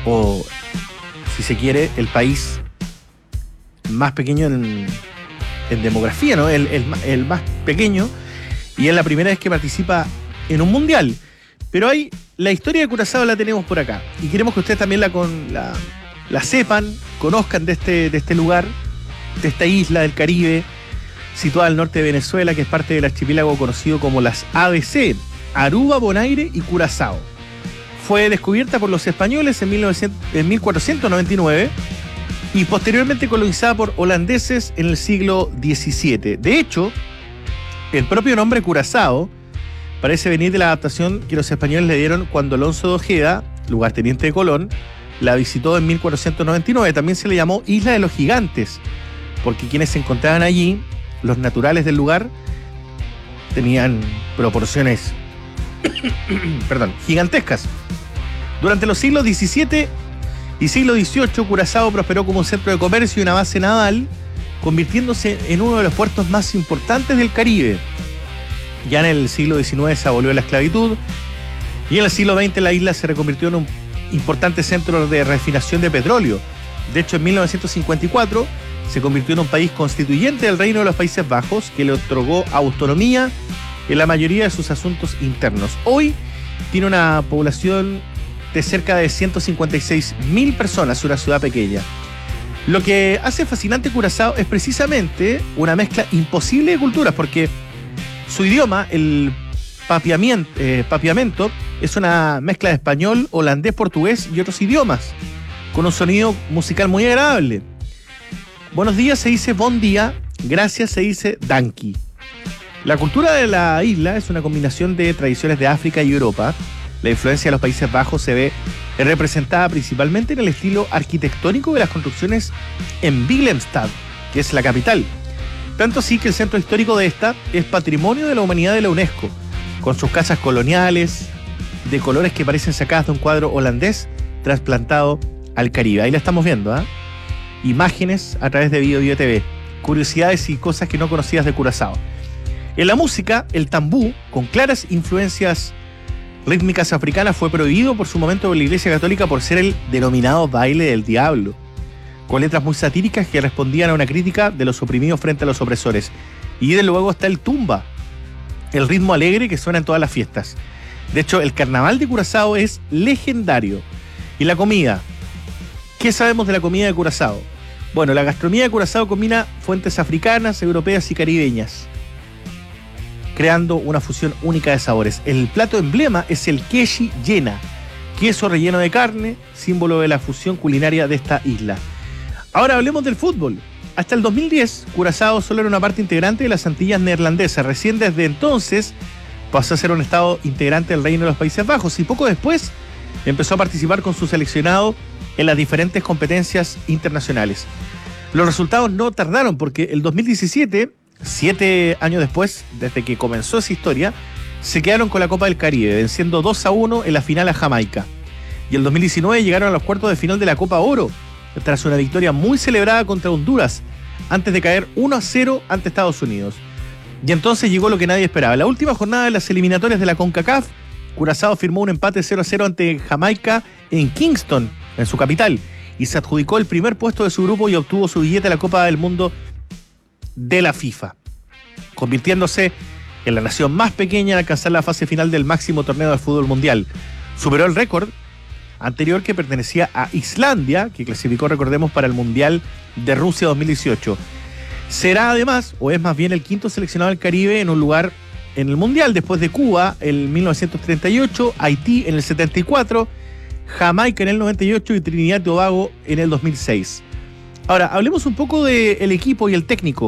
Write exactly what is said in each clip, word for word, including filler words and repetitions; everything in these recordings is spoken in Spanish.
o si se quiere, el país más pequeño en, en demografía, ¿no? El, el, el más pequeño, y es la primera vez que participa en un mundial. Pero hay, la historia de Curazao la tenemos por acá, y queremos que ustedes también la, con, la, la sepan, conozcan de este, de este lugar, de esta isla del Caribe, situada al norte de Venezuela, que es parte del archipiélago conocido como las A B C, Aruba, Bonaire y Curazao. Fue descubierta por los españoles en, mil novecientos, en mil cuatrocientos noventa y nueve y posteriormente colonizada por holandeses en el siglo diecisiete. De hecho, el propio nombre Curazao parece venir de la adaptación que los españoles le dieron cuando Alonso de Ojeda, lugarteniente de Colón, la visitó en mil cuatrocientos noventa y nueve. También se le llamó Isla de los Gigantes, porque quienes se encontraban allí, los naturales del lugar, tenían proporciones perdón, gigantescas. Durante los siglos diecisiete y siglo dieciocho, Curazao prosperó como un centro de comercio y una base naval, convirtiéndose en uno de los puertos más importantes del Caribe. Ya en el siglo diecinueve se abolió la esclavitud y en el siglo veinte la isla se reconvirtió en un importante centro de refinación de petróleo. De hecho, en mil novecientos cincuenta y cuatro se convirtió en un país constituyente del Reino de los Países Bajos, que le otorgó autonomía en la mayoría de sus asuntos internos. Hoy tiene una población de cerca de ciento cincuenta y seis mil personas, una ciudad pequeña. Lo que hace fascinante Curazao es precisamente una mezcla imposible de culturas, porque su idioma, el papiamento, eh, papiamento, es una mezcla de español, holandés, portugués y otros idiomas, con un sonido musical muy agradable. Buenos días se dice bon día, gracias se dice danki. La cultura de la isla es una combinación de tradiciones de África y Europa. La influencia de los Países Bajos se ve representada principalmente en el estilo arquitectónico de las construcciones en Willemstad, que es la capital. Tanto así que el centro histórico de esta es Patrimonio de la Humanidad de la UNESCO, con sus casas coloniales, de colores que parecen sacadas de un cuadro holandés trasplantado al Caribe. Ahí la estamos viendo, ¿eh? Imágenes a través de Bio Bio T V, curiosidades y cosas que no conocías de Curazao. En la música, el tambú, con claras influencias rítmicas africanas, fue prohibido por su momento por la Iglesia Católica por ser el denominado baile del diablo, con letras muy satíricas que respondían a una crítica de los oprimidos frente a los opresores. Y de luego está el tumba, el ritmo alegre que suena en todas las fiestas. De hecho, el carnaval de Curazao es legendario. Y la comida. ¿Qué sabemos de la comida de Curazao? Bueno, la gastronomía de Curazao combina fuentes africanas, europeas y caribeñas, creando una fusión única de sabores. El plato emblema es el quechi llena, queso relleno de carne, símbolo de la fusión culinaria de esta isla. Ahora hablemos del fútbol. Hasta el dos mil diez, Curazao solo era una parte integrante de las Antillas neerlandesas. Recién desde entonces pasó a ser un estado integrante del Reino de los Países Bajos y poco después empezó a participar con su seleccionado en las diferentes competencias internacionales. Los resultados no tardaron porque el dos mil diecisiete, siete años después, desde que comenzó esa historia, se quedaron con la Copa del Caribe, venciendo dos a uno en la final a Jamaica. Y el dos mil diecinueve llegaron a los cuartos de final de la Copa Oro, tras una victoria muy celebrada contra Honduras, antes de caer uno a cero ante Estados Unidos. Y entonces llegó lo que nadie esperaba. En la última jornada de las eliminatorias de la CONCACAF, Curazao firmó un empate cero a cero ante Jamaica en Kingston, en su capital, y se adjudicó el primer puesto de su grupo y obtuvo su billete a la Copa del Mundo de la FIFA, convirtiéndose en la nación más pequeña en alcanzar la fase final del máximo torneo de fútbol mundial. Superó el récord anterior que pertenecía a Islandia, que clasificó, recordemos, para el Mundial de Rusia dos mil dieciocho. Será además, o es más bien, el quinto seleccionado del Caribe en un lugar en el Mundial, después de Cuba en mil novecientos treinta y ocho, Haití en el setenta y cuatro, Jamaica en el noventa y ocho y Trinidad y Tobago en el dos mil seis. Ahora, hablemos un poco del equipo y el técnico.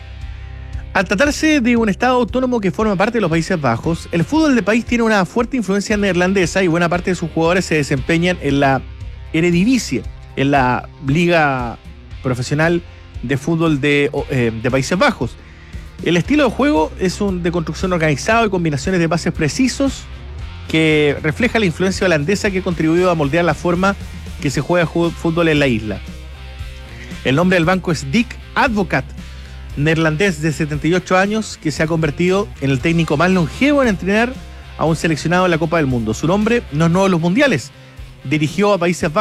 Al tratarse de un estado autónomo que forma parte de los Países Bajos, el fútbol del país tiene una fuerte influencia neerlandesa y buena parte de sus jugadores se desempeñan en la Eredivisie, en la liga profesional de fútbol de, eh, de Países Bajos. El estilo de juego es un de construcción organizado y combinaciones de pases precisos que refleja la influencia holandesa que contribuyó a moldear la forma que se juega fútbol en la isla. El nombre del banco es Dick Advocat, neerlandés de setenta y ocho años, que se ha convertido en el técnico más longevo en entrenar a un seleccionado en la Copa del Mundo. Su nombre no es nuevo en los mundiales. Dirigió a Países Bajos